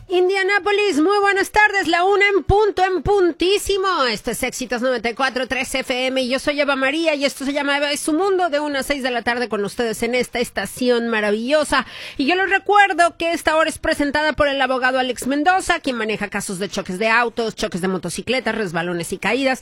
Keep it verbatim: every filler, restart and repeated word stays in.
Indianápolis, muy buenas tardes, la una en punto, en puntísimo. Esto es Éxitos noventa y cuatro punto tres F M y yo soy Eva María y esto se llama Eva es su mundo, de una a seis de la tarde con ustedes en esta estación maravillosa. Y yo les recuerdo que esta hora es presentada por el abogado Alex Mendoza, quien maneja casos de choques de autos, choques de motocicletas, resbalones y caídas.